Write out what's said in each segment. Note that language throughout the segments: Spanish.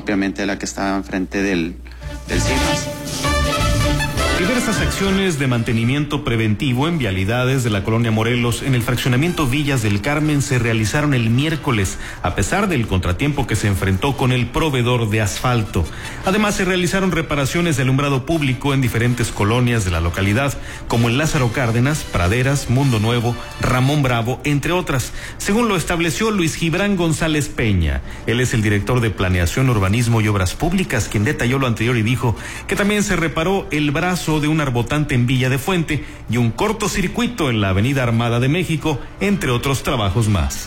propiamente la que estaba enfrente del CIMAS. Diversas acciones de mantenimiento preventivo en vialidades de la colonia Morelos en el fraccionamiento Villas del Carmen se realizaron el miércoles, a pesar del contratiempo que se enfrentó con el proveedor de asfalto. Además, se realizaron reparaciones de alumbrado público en diferentes colonias de la localidad, como en Lázaro Cárdenas, Praderas, Mundo Nuevo, Ramón Bravo, entre otras, según lo estableció Luis Gibran González Peña. Él es el director de Planeación, Urbanismo y Obras Públicas, quien detalló lo anterior y dijo que también se reparó el brazo de un arbotante en Villa de Fuente y un cortocircuito en la Avenida Armada de México, entre otros trabajos más.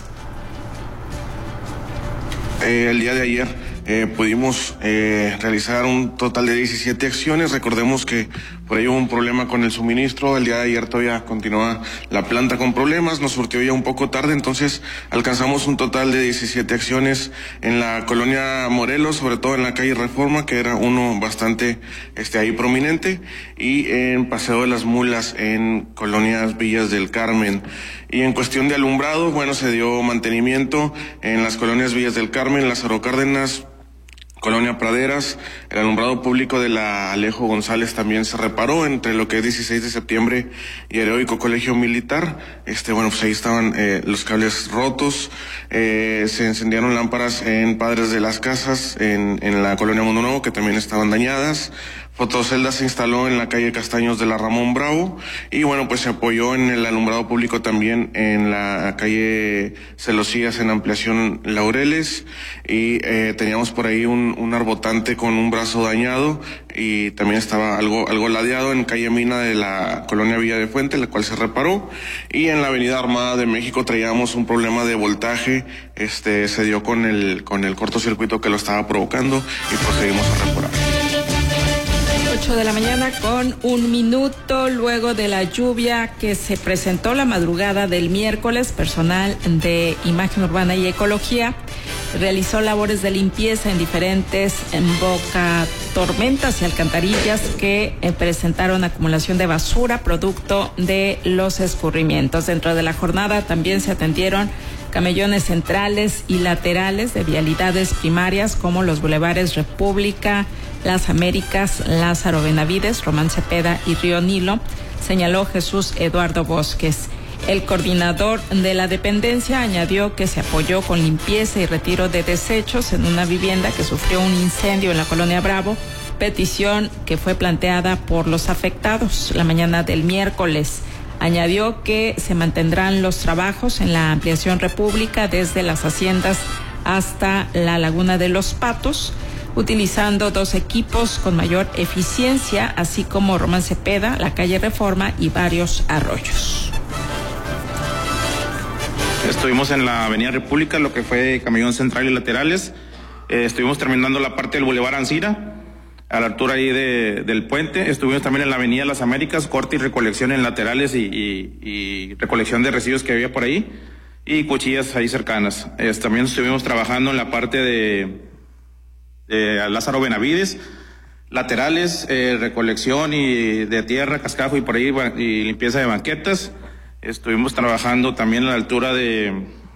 El día de ayer pudimos realizar un total de 17 acciones. Recordemos que por ahí hubo un problema con el suministro. El día de ayer todavía continuaba la planta con problemas, nos surtió ya un poco tarde, entonces alcanzamos un total de 17 acciones en la colonia Morelos, sobre todo en la calle Reforma, que era uno bastante ahí prominente, y en Paseo de las Mulas, en colonias Villas del Carmen. Y en cuestión de alumbrado, bueno, se dio mantenimiento en las colonias Villas del Carmen, Lázaro Cárdenas, Colonia Praderas. El alumbrado público de la Alejo González también se reparó entre lo que es 16 de septiembre y Heroico Colegio Militar. Bueno, pues ahí estaban los cables rotos. Se encendieron lámparas en Padres de las Casas, en la Colonia Mundo Nuevo, que también estaban dañadas. Fotocelda se instaló en la calle Castaños de la Ramón Bravo, y bueno, pues se apoyó en el alumbrado público también en la calle Celosías, en ampliación Laureles, y teníamos por ahí un arbotante con un brazo dañado, y también estaba algo ladeado en calle Mina de la colonia Villa de Fuente, la cual se reparó. Y en la Avenida Armada de México traíamos un problema de voltaje, se dio con el cortocircuito que lo estaba provocando, y procedimos a reparar. 8 de la mañana con 1 minuto, luego de la lluvia que se presentó la madrugada del miércoles, personal de Imagen Urbana y Ecología realizó labores de limpieza en diferentes bocatormentas y alcantarillas que presentaron acumulación de basura producto de los escurrimientos. Dentro de la jornada también se atendieron camellones centrales y laterales de vialidades primarias como los bulevares República, Las Américas, Lázaro Benavides, Román Cepeda y Río Nilo, señaló Jesús Eduardo Bosques. El coordinador de la dependencia añadió que se apoyó con limpieza y retiro de desechos en una vivienda que sufrió un incendio en la colonia Bravo, petición que fue planteada por los afectados la mañana del miércoles. Añadió que se mantendrán los trabajos en la ampliación República desde las haciendas hasta la Laguna de los Patos, utilizando 2 equipos con mayor eficiencia, así como Román Cepeda, la calle Reforma y varios arroyos. Estuvimos en la Avenida República, lo que fue camellón central y laterales. Estuvimos terminando la parte del Boulevard Ancira, a la altura ahí del puente. Estuvimos también en la Avenida Las Américas, corte y recolección en laterales y recolección de residuos que había por ahí, y cuchillas ahí cercanas. También estuvimos trabajando en la parte de Lázaro Benavides, laterales, recolección y de tierra, cascajo y por ahí, y limpieza de banquetas. Estuvimos trabajando también a la altura de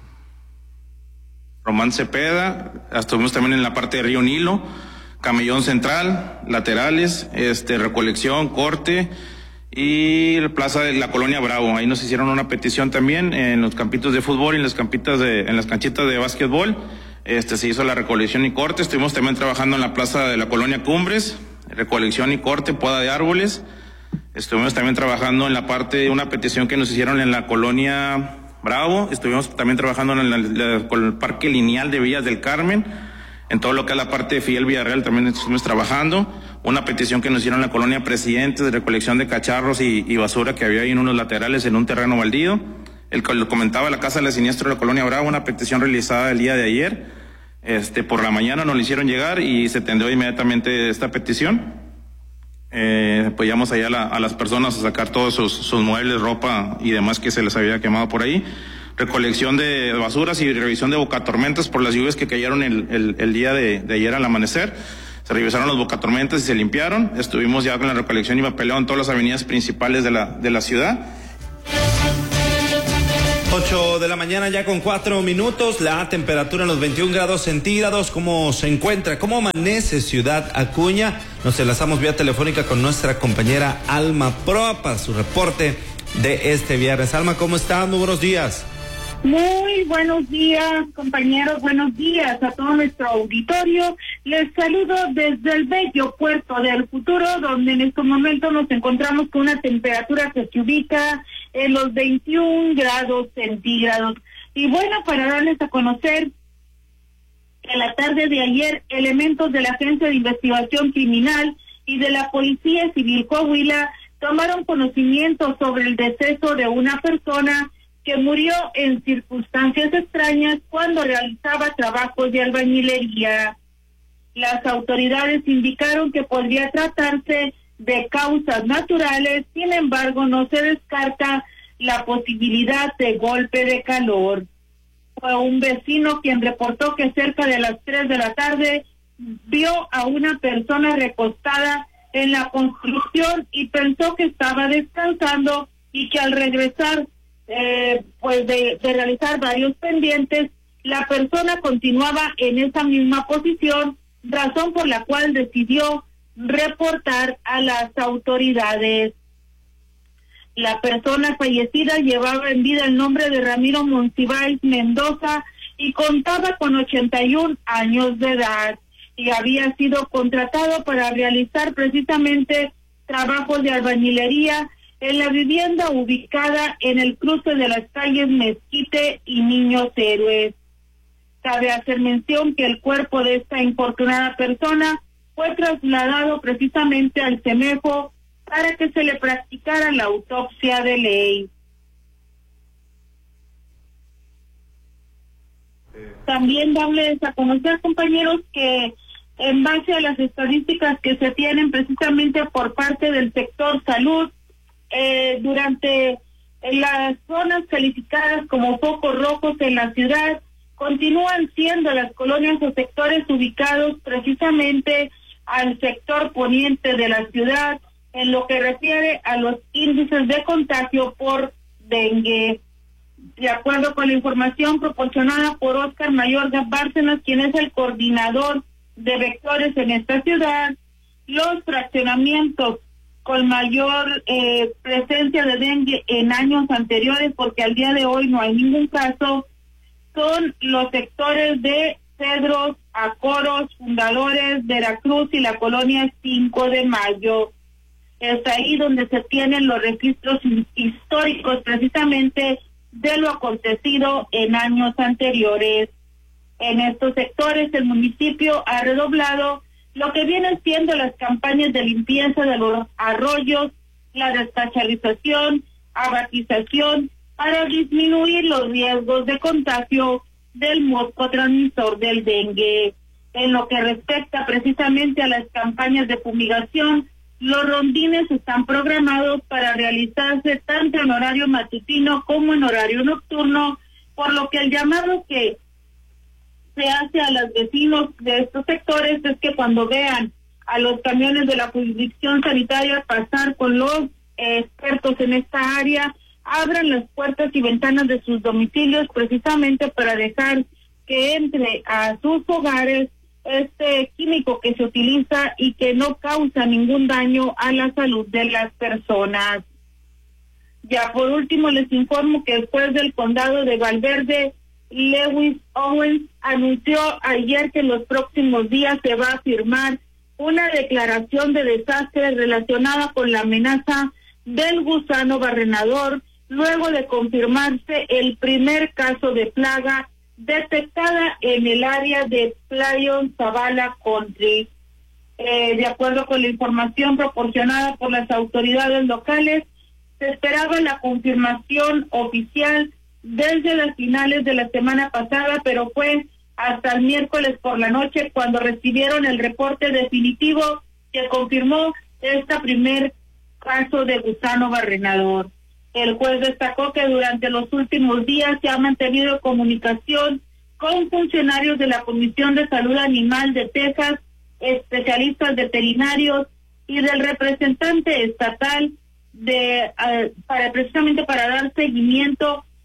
Román Cepeda. Estuvimos también en la parte de Río Nilo, camellón central, laterales, recolección, corte, y la plaza de la colonia Bravo. Ahí nos hicieron una petición también en los campitos de fútbol y en las canchitas de básquetbol. Se hizo la recolección y corte. Estuvimos también trabajando en la plaza de la colonia Cumbres, recolección y corte, poda de árboles. Estuvimos también trabajando en la parte de una petición que nos hicieron en la colonia Bravo. Estuvimos también trabajando en el parque lineal de Villas del Carmen. En todo lo que es la parte de Fidel Villarreal también estuvimos trabajando. Una petición que nos hicieron en la colonia Presidentes de recolección de cacharros y basura que había ahí en unos laterales en un terreno baldío. El que lo comentaba, la Casa de Siniestro de la colonia Bravo, una petición realizada el día de ayer. Por la mañana nos lo hicieron llegar y se atendió inmediatamente esta petición. Apoyamos allá a las personas a sacar todos sus muebles, ropa y demás que se les había quemado por ahí. Recolección de basuras y revisión de bocatormentas por las lluvias que cayeron el día de ayer al amanecer. Se revisaron los bocatormentas y se limpiaron. Estuvimos ya con la recolección y papeleo en todas las avenidas principales de la ciudad. 8 de la mañana ya con 4 minutos, la temperatura en los 21 grados centígrados. ¿Cómo se encuentra? ¿Cómo amanece Ciudad Acuña? Nos enlazamos vía telefónica con nuestra compañera Alma Proa para su reporte de este viernes. Alma, ¿cómo estás? Muy buenos días. Muy buenos días, compañeros, buenos días a todo nuestro auditorio. Les saludo desde el bello puerto del Futuro, donde en estos momentos nos encontramos con una temperatura que se ubica en los 21 grados centígrados. Y bueno, para darles a conocer, en la tarde de ayer, elementos de la Agencia de Investigación Criminal y de la Policía Civil Coahuila tomaron conocimiento sobre el deceso de una persona que murió en circunstancias extrañas cuando realizaba trabajos de albañilería. Las autoridades indicaron que podría tratarse de causas naturales, sin embargo no se descarta la posibilidad de golpe de calor. Fue un vecino quien reportó que cerca de las 3 de la tarde vio a una persona recostada en la construcción y pensó que estaba descansando y que al regresar de realizar varios pendientes, la persona continuaba en esa misma posición, razón por la cual decidió reportar a las autoridades. La persona fallecida llevaba en vida el nombre de Ramiro Monsiváis Mendoza y contaba con 81 años de edad y había sido contratado para realizar precisamente trabajos de albañilería en la vivienda ubicada en el cruce de las calles Mezquite y Niños Héroes. Cabe hacer mención que el cuerpo de esta infortunada persona fue trasladado precisamente al CEMEFO para que se le practicara la autopsia de ley. También darles a conocer, compañeros, que en base a las estadísticas que se tienen precisamente por parte del sector salud, durante las zonas calificadas como focos rojos en la ciudad, continúan siendo las colonias o sectores ubicados precisamente al sector poniente de la ciudad, en lo que refiere a los índices de contagio por dengue. De acuerdo con la información proporcionada por Óscar Mayorga Bárcenas, quien es el coordinador de vectores en esta ciudad, los fraccionamientos con mayor presencia de dengue en años anteriores, porque al día de hoy no hay ningún caso, son los sectores de Cedros, Acoros, Fundadores, Veracruz y la colonia 5 de Mayo. Es ahí donde se tienen los registros históricos precisamente de lo acontecido en años anteriores. En estos sectores el municipio ha redoblado lo que vienen siendo las campañas de limpieza de los arroyos, la descacharización, abatización, para disminuir los riesgos de contagio del mosco transmisor del dengue. En lo que respecta precisamente a las campañas de fumigación, los rondines están programados para realizarse tanto en horario matutino como en horario nocturno, por lo que el llamado que se hace a los vecinos de estos sectores es que cuando vean a los camiones de la jurisdicción sanitaria pasar con los expertos en esta área, abran las puertas y ventanas de sus domicilios precisamente para dejar que entre a sus hogares este químico que se utiliza y que no causa ningún daño a la salud de las personas. Ya por último les informo que el juez del condado de Valverde, Lewis Owens, anunció ayer que en los próximos días se va a firmar una declaración de desastre relacionada con la amenaza del gusano barrenador, luego de confirmarse el primer caso de plaga detectada en el área de Playon Zavala Country. De acuerdo con la información proporcionada por las autoridades locales, se esperaba la confirmación oficial desde las finales de la semana pasada, pero fue hasta el miércoles por la noche cuando recibieron el reporte definitivo que confirmó este primer caso de gusano barrenador. El juez destacó que durante los últimos días se ha mantenido comunicación con funcionarios de la Comisión de Salud Animal de Texas, especialistas veterinarios y del representante estatal precisamente para dar seguimiento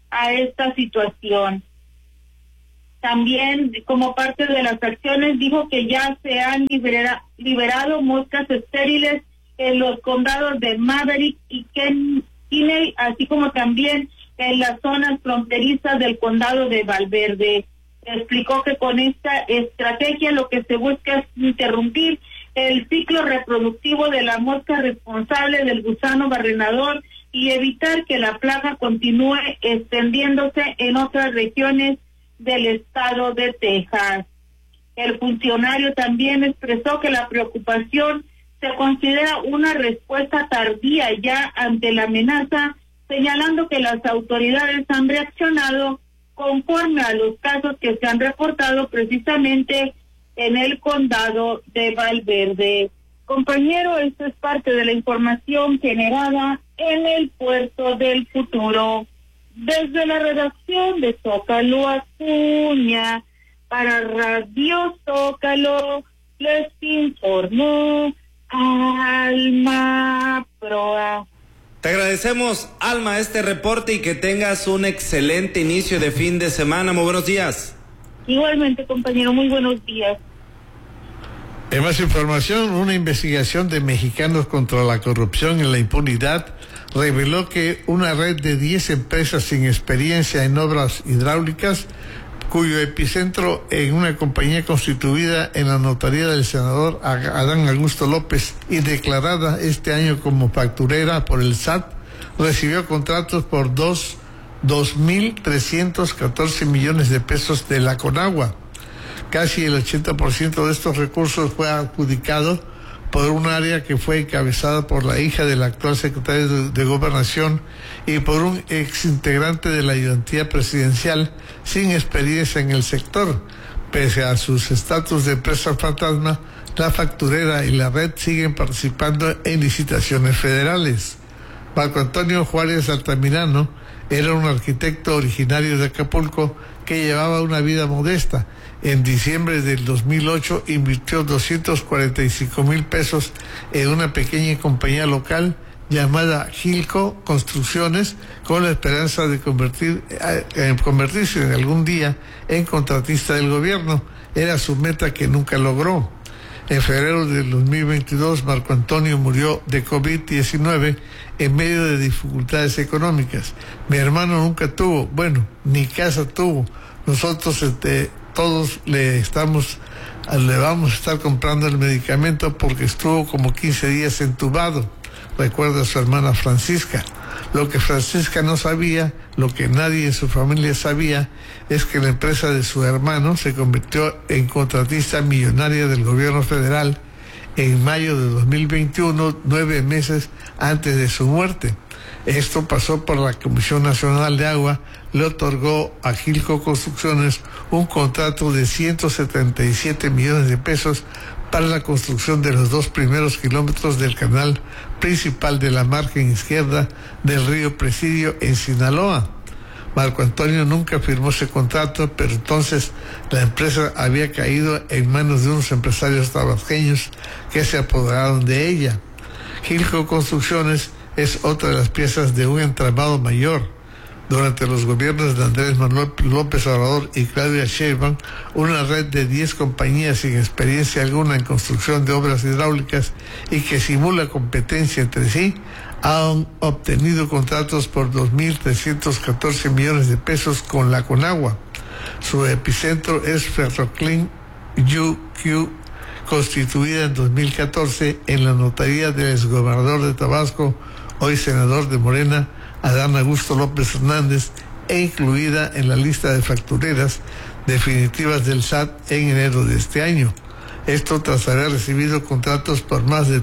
a esta situación. También, como parte de las acciones, dijo que ya se han liberado moscas estériles en los condados de Maverick y Kinney, así como también en las zonas fronterizas del condado de Valverde. Explicó que con esta estrategia lo que se busca es interrumpir el ciclo reproductivo de la mosca responsable del gusano barrenador y evitar que la plaga continúe extendiéndose en otras regiones del estado de Texas. El funcionario también expresó que la preocupación se considera una respuesta tardía ya ante la amenaza, señalando que las autoridades han reaccionado conforme a los casos que se han reportado precisamente en el condado de Valverde. Compañero, esto es parte de la información generada en el Puerto del Futuro. Desde la redacción de Zócalo Acuña, para Radio Zócalo, les informó Alma Proa. Te agradecemos, Alma, este reporte y que tengas un excelente inicio de fin de semana. Muy buenos días. Igualmente, compañero, muy buenos días. En más información, una investigación de Mexicanos contra la Corrupción y la Impunidad reveló que una red de 10 empresas sin experiencia en obras hidráulicas, cuyo epicentro en una compañía constituida en la notaría del senador Adán Augusto López y declarada este año como facturera por el SAT, recibió contratos por 2.314 millones de pesos de la Conagua. Casi el 80% de estos recursos fue adjudicado por un área que fue encabezada por la hija del actual secretario de Gobernación y por un exintegrante de la ayudantía presidencial sin experiencia en el sector. Pese a sus estatus de empresa fantasma, la facturera y la red siguen participando en licitaciones federales. Marco Antonio Juárez Altamirano era un arquitecto originario de Acapulco que llevaba una vida modesta. En diciembre del 2008 invirtió 245,000 pesos en una pequeña compañía local llamada Gilco Construcciones, con la esperanza de convertirse en algún día en contratista del gobierno. Era su meta que nunca logró. En febrero del 2022, Marco Antonio murió de COVID-19 en medio de dificultades económicas. Mi hermano nunca tuvo, ni casa tuvo. Nosotros todos le vamos a estar comprando el medicamento porque estuvo como 15 días entubado, recuerda a su hermana Francisca. Lo que Francisca no sabía, lo que nadie en su familia sabía, es que la empresa de su hermano se convirtió en contratista millonaria del gobierno federal en mayo de 2021, 9 meses antes de su muerte. Esto pasó por la Comisión Nacional de Agua, le otorgó a Gilco Construcciones un contrato de 177 millones de pesos para la construcción de los 2 primeros kilómetros del canal principal de la margen izquierda del río Presidio en Sinaloa. Marco Antonio nunca firmó ese contrato, pero entonces la empresa había caído en manos de unos empresarios tabasqueños que se apoderaron de ella. Gilco Construcciones es otra de las piezas de un entramado mayor. Durante los gobiernos de Andrés Manuel López Obrador y Claudia Sheinbaum, una red de 10 compañías sin experiencia alguna en construcción de obras hidráulicas y que simula competencia entre sí, han obtenido contratos por 2.314 millones de pesos con la Conagua. Su epicentro es Ferroclean UQ, constituida en 2014 en la notaría del exgobernador de Tabasco, hoy senador de Morena, Adán Augusto López Hernández, e incluida en la lista de factureras definitivas del SAT en enero de este año. Esto tras haber recibido contratos por más de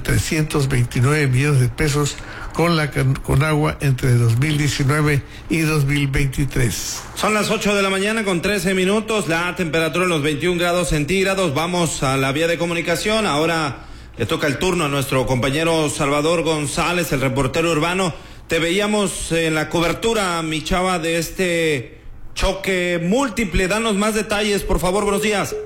329 millones de pesos con la Conagua entre 2019 y 2023. Son las 8 de la mañana con 13 minutos, la temperatura en los 21 grados centígrados. Vamos a la vía de comunicación. Ahora le toca el turno a nuestro compañero Salvador González, el reportero urbano. Te veíamos en la cobertura, mi chava, de este choque múltiple. Danos más detalles, por favor. Buenos días.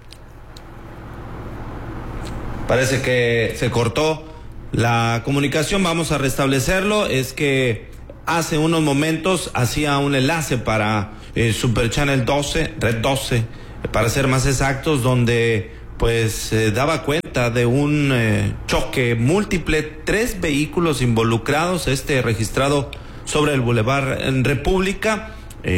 Parece que se cortó la comunicación. Vamos a restablecerlo. Es que hace unos momentos hacía un enlace para Super Channel 12, Red 12, para ser más exactos, donde pues daba cuenta de un choque múltiple, 3 vehículos involucrados, registrado sobre el Boulevard República.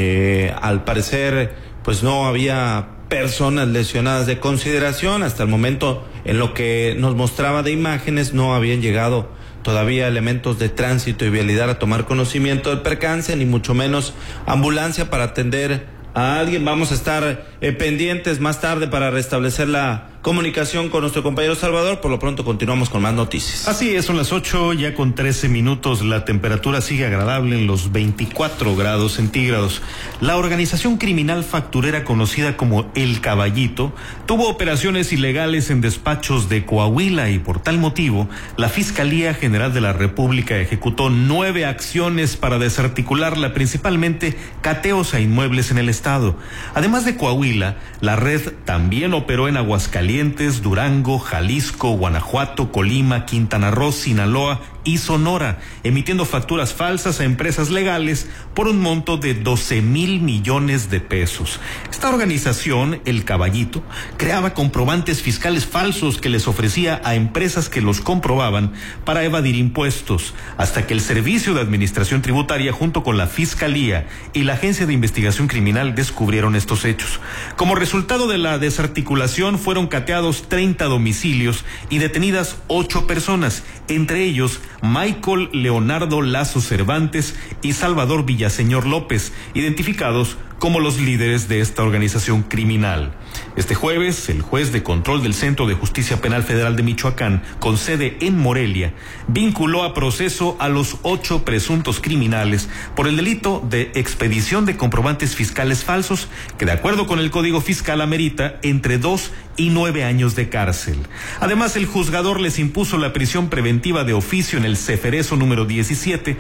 Al parecer pues no había personas lesionadas de consideración. Hasta el momento, en lo que nos mostraba de imágenes, no habían llegado todavía elementos de tránsito y vialidad a tomar conocimiento del percance, ni mucho menos ambulancia para atender a alguien. Vamos a estar pendientes más tarde para restablecer la comunicación con nuestro compañero Salvador. Por lo pronto continuamos con más noticias. Así es, son las 8 ya con 13 minutos. La temperatura sigue agradable en los 24 grados centígrados. La organización criminal facturera conocida como El Caballito tuvo operaciones ilegales en despachos de Coahuila y por tal motivo la Fiscalía General de la República ejecutó 9 acciones para desarticularla, principalmente cateos a inmuebles en el estado. Además de Coahuila, la red también operó en Aguascalientes, Durango, Jalisco, Guanajuato, Colima, Quintana Roo, Sinaloa y Sonora, emitiendo facturas falsas a empresas legales por un monto de 12,000 millones de pesos. Esta organización, El Caballito, creaba comprobantes fiscales falsos que les ofrecía a empresas que los comprobaban para evadir impuestos, hasta que el Servicio de Administración Tributaria junto con la Fiscalía y la Agencia de Investigación Criminal descubrieron estos hechos. Como resultado de la desarticulación fueron cateados 30 domicilios y detenidas 8 personas, entre ellos Michael Leonardo Lazo Cervantes y Salvador Villaseñor López, identificados como los líderes de esta organización criminal. Este jueves, el juez de control del Centro de Justicia Penal Federal de Michoacán, con sede en Morelia, vinculó a proceso a los 8 presuntos criminales por el delito de expedición de comprobantes fiscales falsos, que de acuerdo con el Código Fiscal amerita entre 2 y 9 años de cárcel. Además, el juzgador les impuso la prisión preventiva de oficio en el Ceferezo número 17,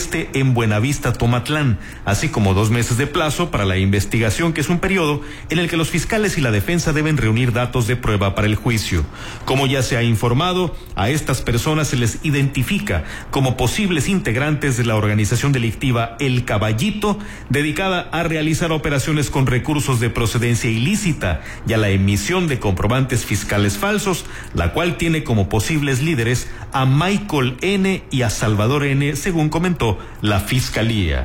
en Buenavista, Tomatlán, así como 2 meses de plazo para la investigación, que es un periodo en el que los fiscales y la defensa deben reunir datos de prueba para el juicio. Como ya se ha informado, a estas personas se les identifica como posibles integrantes de la organización delictiva El Caballito, dedicada a realizar operaciones con recursos de procedencia ilícita y a la emisión de comprobantes fiscales falsos, la cual tiene como posibles líderes a Michael N. y a Salvador N., según comentó la Fiscalía.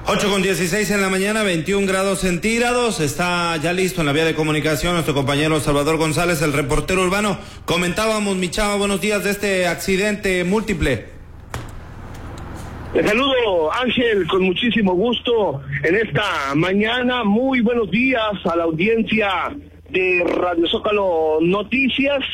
8:16 en la mañana, 21 grados centígrados. Está ya listo en la vía de comunicación nuestro compañero Salvador González, el reportero urbano. Comentábamos, mi chava, buenos días, de este accidente múltiple. Te saludo, Ángel, con muchísimo gusto en esta mañana. Muy buenos días a la audiencia de Radio Zócalo Noticias.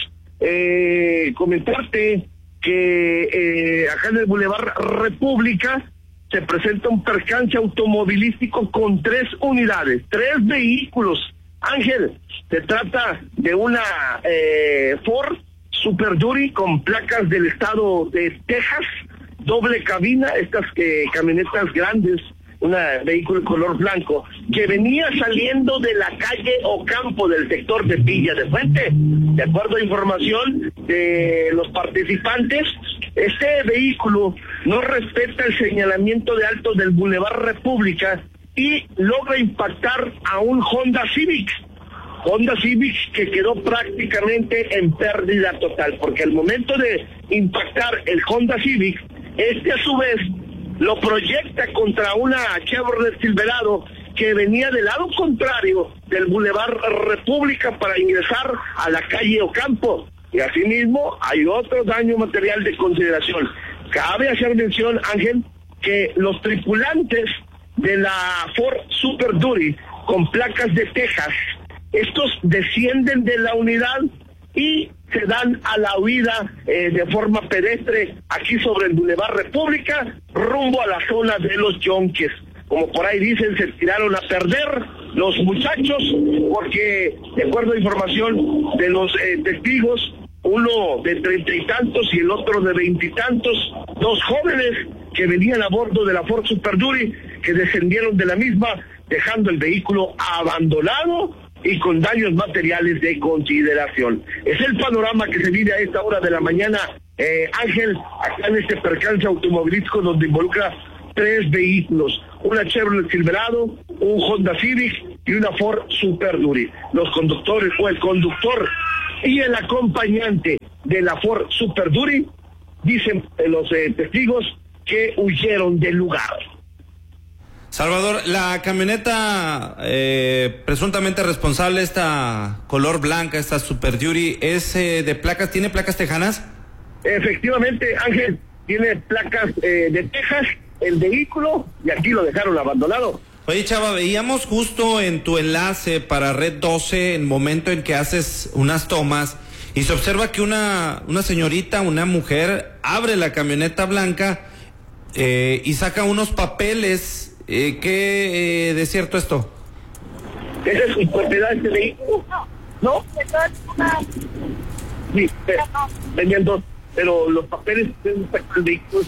Comentarte que acá en el Boulevard República se presenta un percance automovilístico con 3 unidades, 3 vehículos. Ángel, se trata de una Ford Super Duty con placas del estado de Texas, doble cabina, estas camionetas grandes, un vehículo color blanco, que venía saliendo de la calle Ocampo del sector de Villa de Fuente. De acuerdo a información de los participantes, este vehículo no respeta el señalamiento de alto del Boulevard República y logra impactar a un Honda Civic que quedó prácticamente en pérdida total, porque al momento de impactar el Honda Civic, a su vez lo proyecta contra una Chevrolet Silverado que venía del lado contrario del Boulevard República para ingresar a la calle Ocampo. Y asimismo hay otro daño material de consideración. Cabe hacer mención, Ángel, que los tripulantes de la Ford Super Duty con placas de Texas, estos descienden de la unidad y se dan a la huida de forma pedestre aquí sobre el Boulevard República, rumbo a la zona de los Yonques. Como por ahí dicen, se tiraron a perder los muchachos, porque de acuerdo a información de los testigos, uno de 30 y tantos y el otro de 20 y tantos, 2 jóvenes que venían a bordo de la Ford Super Duty, que descendieron de la misma, dejando el vehículo abandonado y con daños materiales de consideración. Es el panorama que se vive a esta hora de la mañana, Ángel, acá en este percance automovilístico donde involucra 3 vehículos, una Chevrolet Silverado, un Honda Civic y una Ford Super Duty. Los conductores o el conductor y el acompañante de la Ford Super Duty dicen los testigos que huyeron del lugar. Salvador, la camioneta presuntamente responsable, esta color blanca, esta Super Duty, ¿es de placas, tiene placas tejanas? Efectivamente, Ángel, tiene placas de Texas, el vehículo, y aquí lo dejaron abandonado. Oye, Chava, veíamos justo en tu enlace para Red 12, el momento en que haces unas tomas, y se observa que una señorita, una mujer, abre la camioneta blanca y saca unos papeles. ¿Qué de cierto esto? ¿Esa es su propiedad, este vehículo? ¿No? Sí, tenían 2, pero los papeles del vehículo.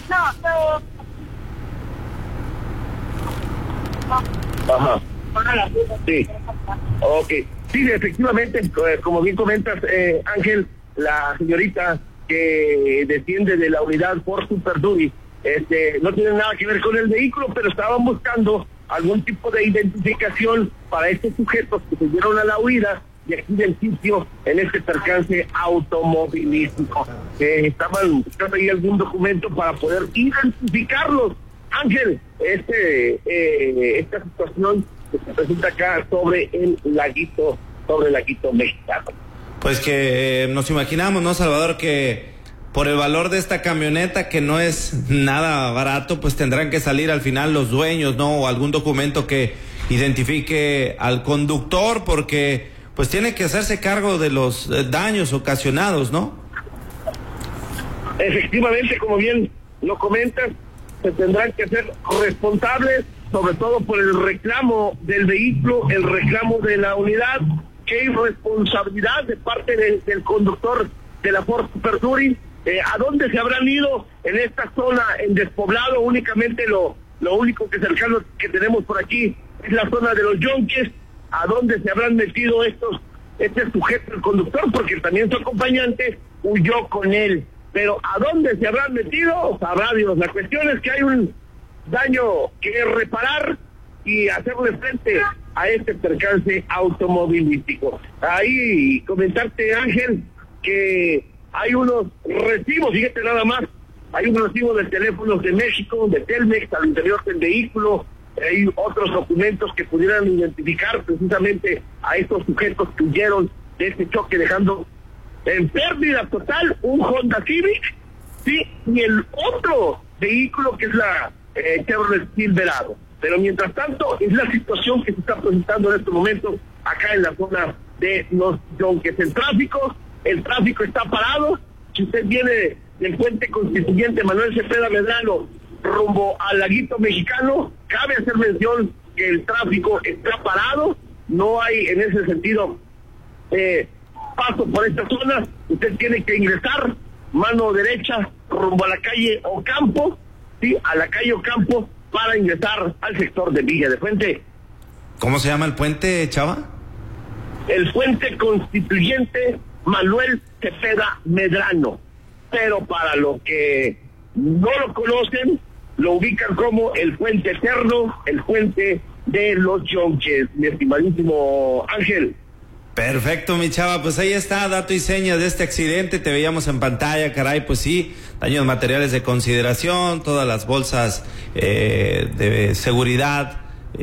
Ajá. Sí. Ok. Sí, efectivamente, como bien comentas, Ángel, la señorita que desciende de la unidad Ford Super Duty, no tiene nada que ver con el vehículo, pero estaban buscando algún tipo de identificación para estos sujetos que se dieron a la huida de aquí del sitio en este percance automovilístico. Estaban buscando ahí algún documento para poder identificarlos. Ángel, esta situación que se presenta acá sobre el laguito mexicano. Pues que nos imaginamos, ¿no, Salvador? Que por el valor de esta camioneta, que no es nada barato, pues tendrán que salir al final los dueños, ¿no? O algún documento que identifique al conductor, porque pues tiene que hacerse cargo de los daños ocasionados, ¿no? Efectivamente, como bien lo comentas, se tendrán que hacer responsables, sobre todo por el reclamo del vehículo, el reclamo de la unidad, que hay responsabilidad de parte del conductor de la Ford Super Duty. ¿A dónde se habrán ido en esta zona, en despoblado? Únicamente lo único que cercano que tenemos por aquí es la zona de los Yonques. ¿A dónde se habrán metido este sujeto, el conductor? Porque también su acompañante huyó con él. Pero ¿a dónde se habrán metido? Sabrá Dios. La cuestión es que hay un daño que reparar y hacerle frente a este percance automovilístico. Ahí comentarte, Ángel, que hay unos recibos, fíjate nada más, hay un recibo de teléfonos de México, de Telmex, al interior del vehículo. Hay otros documentos que pudieran identificar precisamente a estos sujetos que huyeron de este choque, dejando en pérdida total un Honda Civic, sí, y el otro vehículo que es la Chevrolet Silverado. Pero mientras tanto, es la situación que se está presentando en este momento acá en la zona de los Yonques. El tráfico está parado. Si usted viene del puente Constituyente Manuel Cepeda Medrano rumbo al laguito mexicano, cabe hacer mención que el tráfico está parado. No hay en ese sentido paso por esta zona. Usted tiene que ingresar mano derecha rumbo a la calle Ocampo, sí, a la calle Ocampo, para ingresar al sector de Villa de Fuente. ¿Cómo se llama el puente, Chava? El puente Constituyente Manuel Cepeda Medrano. Pero para los que no lo conocen, lo ubican como el puente eterno, el puente de los Yonques, mi estimadísimo Ángel. Perfecto, mi Chava, pues ahí está, dato y seña de este accidente. Te veíamos en pantalla, caray, pues sí, daños materiales de consideración, todas las bolsas de seguridad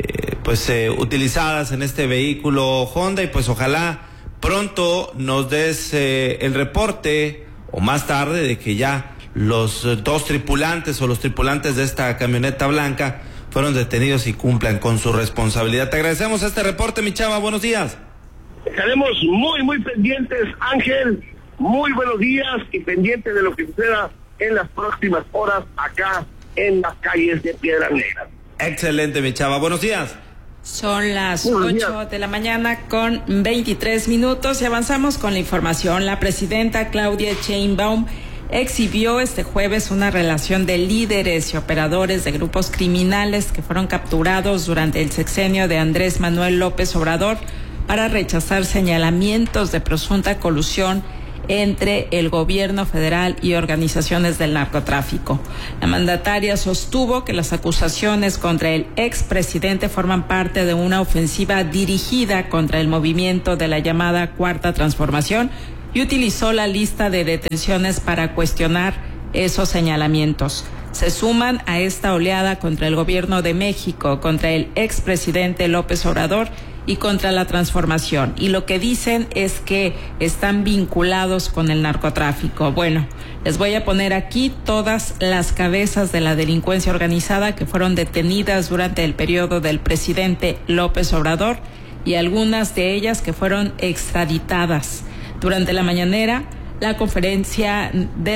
utilizadas en este vehículo Honda, y pues ojalá pronto nos des el reporte o más tarde de que ya los dos tripulantes o los tripulantes de esta camioneta blanca fueron detenidos y cumplan con su responsabilidad. Te agradecemos este reporte, mi Chava, buenos días. Estaremos muy pendientes, Ángel. Muy buenos días y pendientes de lo que suceda en las próximas horas acá en las calles de Piedras Negras. Excelente, mi Chava. Buenos días. Son las 8 de la mañana con 23 minutos y avanzamos con la información. La presidenta Claudia Sheinbaum exhibió este jueves una relación de líderes y operadores de grupos criminales que fueron capturados durante el sexenio de Andrés Manuel López Obrador para rechazar señalamientos de presunta colusión entre el gobierno federal y organizaciones del narcotráfico. La mandataria sostuvo que las acusaciones contra el expresidente forman parte de una ofensiva dirigida contra el movimiento de la llamada Cuarta Transformación y utilizó la lista de detenciones para cuestionar esos señalamientos. Se suman a esta oleada contra el gobierno de México, contra el expresidente López Obrador y contra la transformación. Y lo que dicen es que están vinculados con el narcotráfico. Bueno, les voy a poner aquí todas las cabezas de la delincuencia organizada que fueron detenidas durante el periodo del presidente López Obrador y algunas de ellas que fueron extraditadas. Durante la mañanera, la conferencia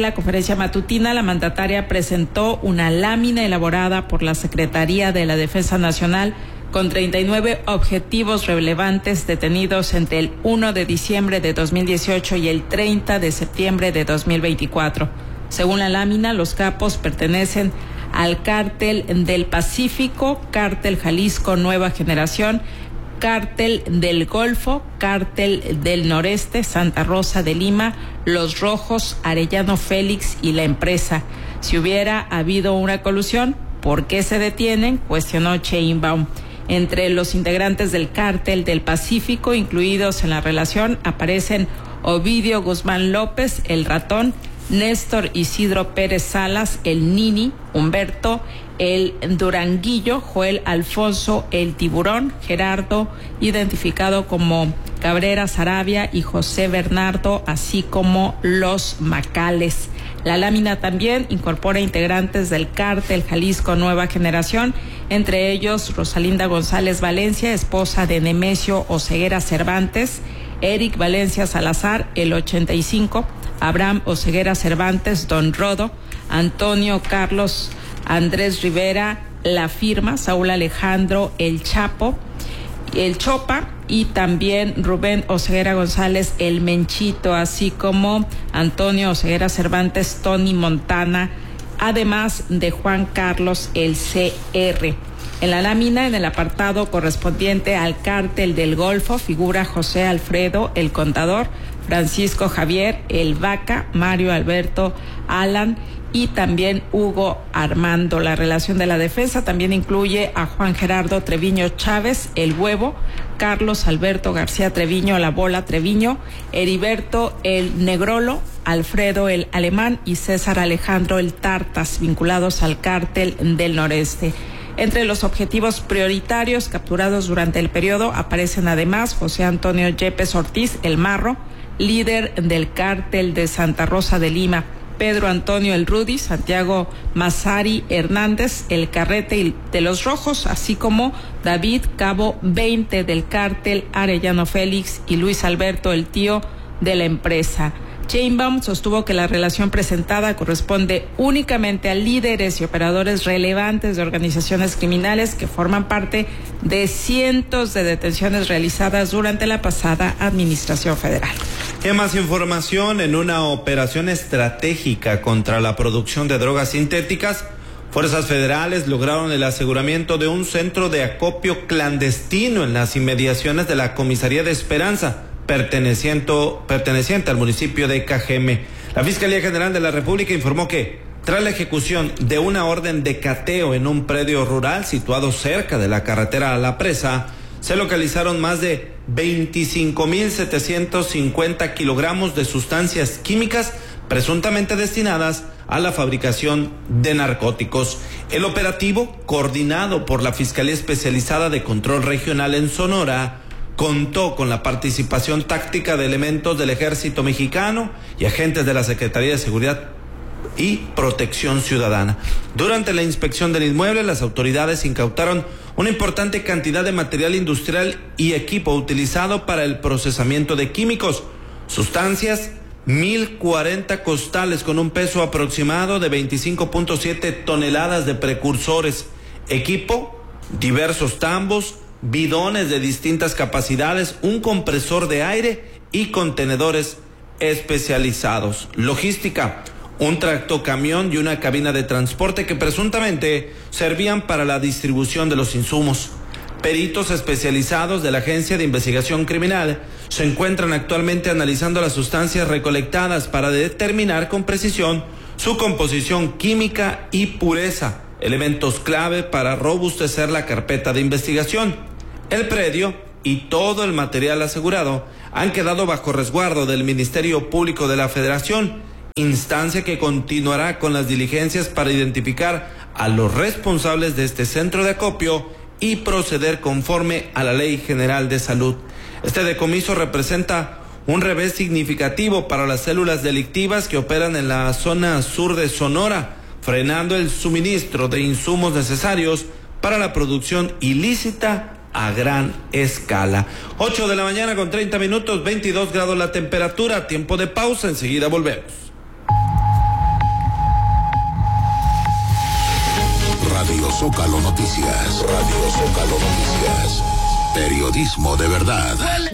matutina, la mandataria presentó una lámina elaborada por la Secretaría de la Defensa Nacional con 39 objetivos relevantes detenidos entre el 1 de diciembre de 2018 y el 30 de septiembre de 2024. Según la lámina, los capos pertenecen al Cártel del Pacífico, Cártel Jalisco Nueva Generación, Cártel del Golfo, Cártel del Noreste, Santa Rosa de Lima, Los Rojos, Arellano Félix y la empresa. Si hubiera habido una colusión, ¿por qué se detienen?, cuestionó Sheinbaum. Entre los integrantes del Cártel del Pacífico incluidos en la relación aparecen Ovidio Guzmán López, el Ratón, Néstor Isidro Pérez Salas, el Nini, Humberto, el Duranguillo, Joel Alfonso, el Tiburón, Gerardo, identificado como Cabrera Sarabia, y José Bernardo, así como los Macales. La lámina también incorpora integrantes del Cártel Jalisco Nueva Generación, entre ellos Rosalinda González Valencia, esposa de Nemesio Oseguera Cervantes, Eric Valencia Salazar, el 85, Abraham Oseguera Cervantes, Don Rodo, Antonio Carlos Andrés Rivera, La Firma, Saúl Alejandro, el Chapo, el Chopa, y también Rubén Oseguera González, el Menchito, así como Antonio Oseguera Cervantes, Tony Montana, además de Juan Carlos, el CR. En la lámina, en el apartado correspondiente al Cártel del Golfo, figura José Alfredo, el Contador, Francisco Javier, el Vaca, Mario Alberto, Alan y también Hugo Armando. La relación de la defensa también incluye a Juan Gerardo Treviño Chávez, el Huevo, Carlos Alberto García Treviño, la Bola Treviño, Heriberto el Negrolo, Alfredo el Alemán y César Alejandro el Tartas, vinculados al Cártel del Noreste. Entre los objetivos prioritarios capturados durante el periodo aparecen además José Antonio Yepes Ortiz, el Marro, líder del Cártel de Santa Rosa de Lima, Pedro Antonio el Rudy, Santiago Mazari Hernández, el Carrete de los Rojos, así como David Cabo 20 del Cártel Arellano Félix y Luis Alberto el Tío de la empresa. Sheinbaum sostuvo que la relación presentada corresponde únicamente a líderes y operadores relevantes de organizaciones criminales que forman parte de cientos de detenciones realizadas durante la pasada administración federal. ¿Qué más información? En una operación estratégica contra la producción de drogas sintéticas, fuerzas federales lograron el aseguramiento de un centro de acopio clandestino en las inmediaciones de la Comisaría de Esperanza, perteneciente al municipio de Cajeme. La Fiscalía General de la República informó que, tras la ejecución de una orden de cateo en un predio rural situado cerca de la carretera a La Presa, se localizaron más de 25.750 kilogramos de sustancias químicas presuntamente destinadas a la fabricación de narcóticos. El operativo, coordinado por la Fiscalía Especializada de Control Regional en Sonora, contó con la participación táctica de elementos del Ejército Mexicano y agentes de la Secretaría de Seguridad y Protección Ciudadana. Durante la inspección del inmueble, las autoridades incautaron una importante cantidad de material industrial y equipo utilizado para el procesamiento de químicos, sustancias, 1,040 costales con un peso aproximado de 25.7 toneladas de precursores, equipo, diversos tambos, bidones de distintas capacidades, un compresor de aire y contenedores especializados. Logística, un tractocamión y una cabina de transporte que presuntamente servían para la distribución de los insumos. Peritos especializados de la Agencia de Investigación Criminal se encuentran actualmente analizando las sustancias recolectadas para determinar con precisión su composición química y pureza, elementos clave para robustecer la carpeta de investigación. El predio y todo el material asegurado han quedado bajo resguardo del Ministerio Público de la Federación, instancia que continuará con las diligencias para identificar a los responsables de este centro de acopio y proceder conforme a la Ley General de Salud. Este decomiso representa un revés significativo para las células delictivas que operan en la zona sur de Sonora, frenando el suministro de insumos necesarios para la producción ilícita a gran escala. 8 de la mañana con 30 minutos, 22 grados la temperatura, tiempo de pausa, enseguida volvemos. Radio Zócalo Noticias, Radio Zócalo Noticias, periodismo de verdad.